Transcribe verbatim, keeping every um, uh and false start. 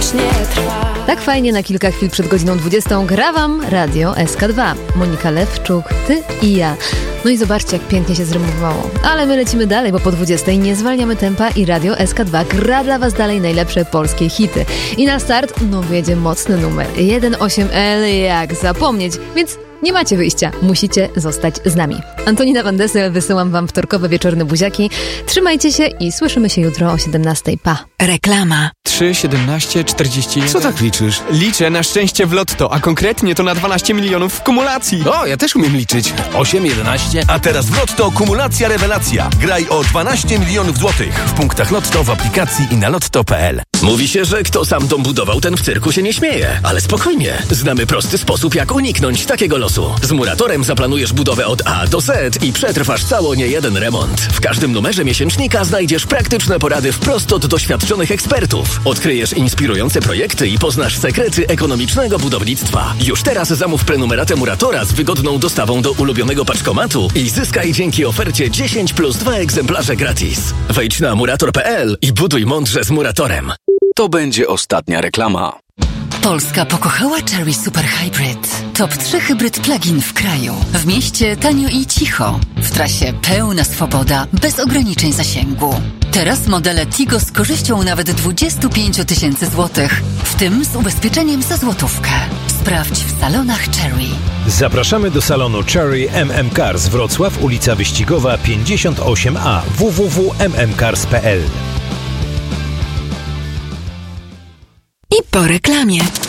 wiecznie trwa. Tak fajnie na kilka chwil przed godziną dwudziestą gra wam Radio S K dwa. Monika Lewczuk, ty i ja. No i zobaczcie, jak pięknie się zrymowało. Ale my lecimy dalej, bo po dwudziestej nie zwalniamy tempa i Radio S K dwa gra dla was dalej najlepsze polskie hity. I na start, no wiedzie mocny numer jeden osiem L, jak zapomnieć, więc nie macie wyjścia, musicie zostać z nami. Antonina Van Dessel, wysyłam wam wtorkowe wieczorne buziaki. Trzymajcie się i słyszymy się jutro o siedemnastej. Pa. Reklama. trzy, siedemnaście, czterdzieści jeden. Co tak liczysz? Liczę na szczęście w lotto, a konkretnie to na dwanaście milionów w kumulacji. O, ja też umiem liczyć. osiem, jedenaście. A teraz w Lotto kumulacja rewelacja. Graj o dwanaście milionów złotych w punktach Lotto, w aplikacji i na lotto kropka p l. Mówi się, że kto sam dom budował, ten w cyrku się nie śmieje. Ale spokojnie, znamy prosty sposób, jak uniknąć takiego losu. Z Muratorem zaplanujesz budowę od A do Z i przetrwasz cało nie jeden remont. W każdym numerze miesięcznika znajdziesz praktyczne porady wprost od doświadczonych ekspertów. Odkryjesz inspirujące projekty i poznasz sekrety ekonomicznego budownictwa. Już teraz zamów prenumeratę Muratora z wygodną dostawą do ulubionego paczkomatu i zyskaj dzięki ofercie dziesięć plus dwa egzemplarze gratis. Wejdź na murator kropka p l i buduj mądrze z Muratorem. To będzie ostatnia reklama. Polska pokochała Chery Super Hybrid. Top trzy hybryd plug-in w kraju. W mieście tanio i cicho. W trasie pełna swoboda, bez ograniczeń zasięgu. Teraz modele Tigo z korzyścią nawet dwadzieścia pięć tysięcy złotych, w tym z ubezpieczeniem za złotówkę. Sprawdź w salonach Chery. Zapraszamy do salonu Chery M M Cars Wrocław, ulica Wyścigowa pięćdziesiąt osiem A, w w w kropka m m cars kropka p l. I po reklamie.